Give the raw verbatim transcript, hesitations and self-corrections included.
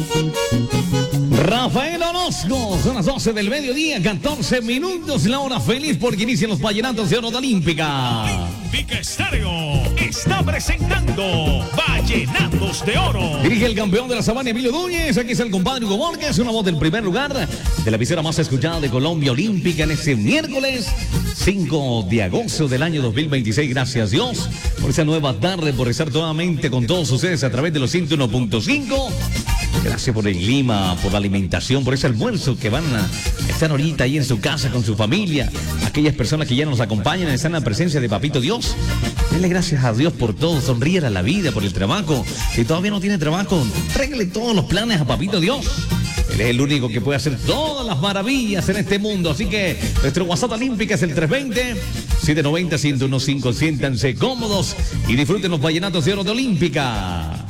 Rafael Orozco, son las doce del mediodía, catorce minutos, la hora feliz porque inician los vallenatos de oro de Olímpica. Olímpica Estéreo está presentando Vallenatos de Oro. Dirige el campeón de la sabana, Emilio Núñez. Aquí está el compadre Hugo Borges, una voz del primer lugar de la visera más escuchada de Colombia, Olímpica, en este miércoles cinco de agosto del año dos mil veintiséis. Gracias Dios por esa nueva tarde, por estar nuevamente con todos ustedes a través de los ciento uno punto cinco. Gracias por el clima, por la alimentación, por ese almuerzo que van a estar ahorita ahí en su casa con su familia. Aquellas personas que ya nos acompañan están en la presencia de Papito Dios. Denle gracias a Dios por todo, sonríe a la vida, por el trabajo. Si todavía no tiene trabajo, tráigale todos los planes a Papito Dios. Él es el único que puede hacer todas las maravillas en este mundo. Así que nuestro WhatsApp Olímpica es el tres veinte, siete noventa, uno cero uno cinco. Siéntanse cómodos y disfruten los vallenatos de oro de Olímpica.